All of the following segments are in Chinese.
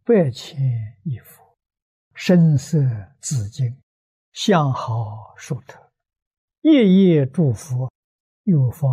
8,000亿佛，身色紫金，相好殊特，夜夜诸佛，又放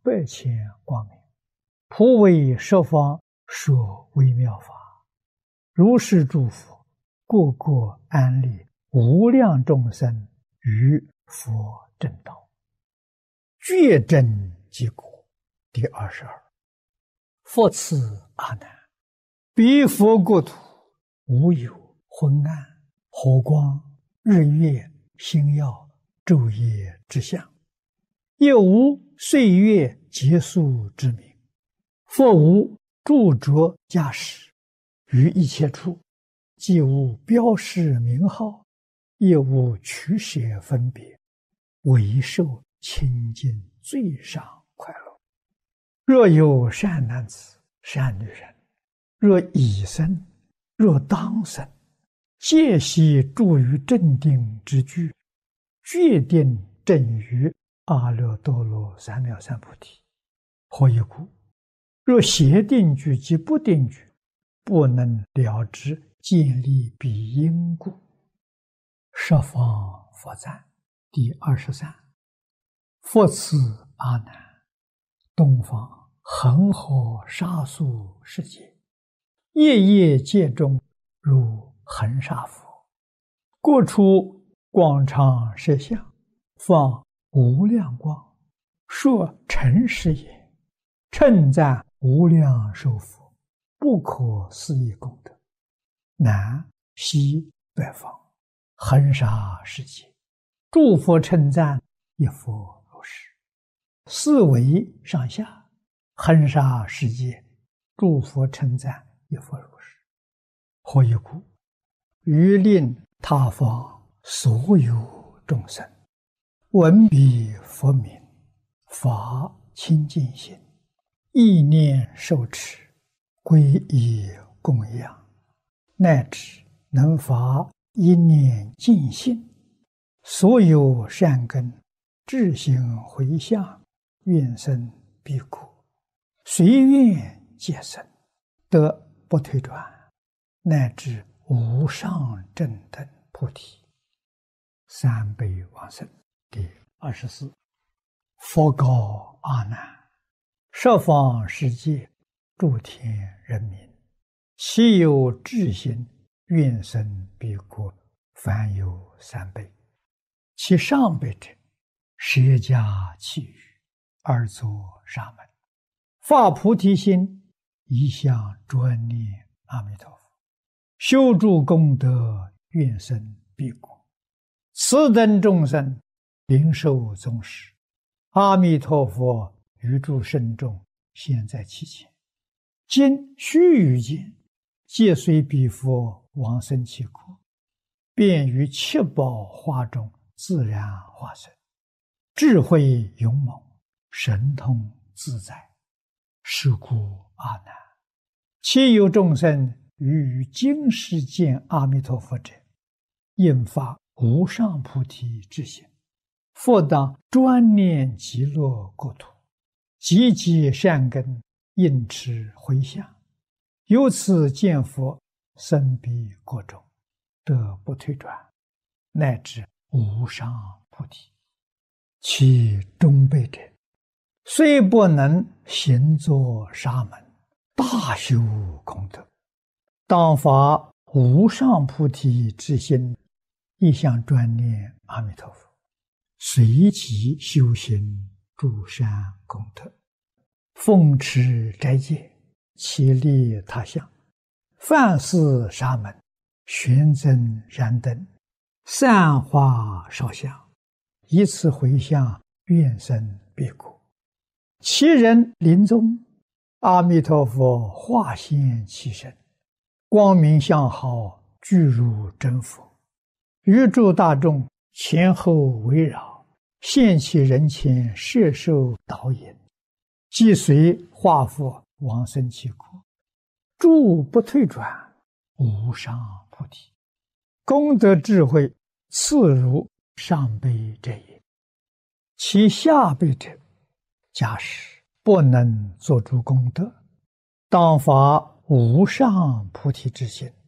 8,000光明，普为十方说微妙法。如是诸佛，个个安立无量众生于佛正道，觉真即果。第22，复次阿难，彼佛国土无有昏暗、火光、日月、星耀、昼夜之相，也无岁月结束之名，复无著着驾驶，于一切处，既无标示名号，也无取舍分别，唯受清净最上快乐。若有善男子、善女人，若已生，若当生，皆悉住于正定之具，决定正于阿耨多罗三藐三菩提。何以故？若邪定具及不定具，不能了知建立彼因故。十方佛赞第23。复次阿难，东方恒河沙数世界，夜夜界中如恒沙佛，各处广长舌相，放无量光，说诚实也，称赞无量寿佛，不可思议功德。南西北方恒沙世界，诸佛称赞一佛如是。四维上下恒沙世界，诸佛称赞一佛如是。何以故？于令他方所有众生闻彼佛名，发清净心，意念受持，皈依供养，乃至能发一念净心，所有善根智行回向，愿生彼国，随愿皆生，得不退转，乃至无上正等菩提。三辈往生第24。佛告阿难，十方世界诸天人民，其有智心愿生彼国，凡有3辈。其上辈者，舍家弃语，而作沙门，发菩提心，一向专念阿弥陀佛，修诸功德，愿生彼国。此等众生灵受宗师，阿弥陀佛于诸圣众现在其前，今须臾间，皆随彼佛往生其国，便于七宝花中自然化身，智慧勇猛，神通自在。是故阿难，其有众生于今世见阿弥陀佛者，应发无上菩提之心，复当专念极乐国土，积集善根，应持回向，由此见佛，生彼国中，得不退转，乃至无上菩提。其中辈者，虽不能行作沙门，大修功德，当发无上菩提之心，一向专念阿弥陀佛，随即修行诸善功德，奉持斋戒，其利他相，饭食沙门，玄增燃灯，散花烧香，以此回向，愿生彼国。其人临终，阿弥陀佛化现其身，光明相好，具如真佛，于诸大众前后围绕，现其人前，摄受导引，即随化佛往生其国，诸不退转，无上菩提。功德智慧次如上辈者也。其下辈者，假使不能做诸功德，当发无上菩提之心，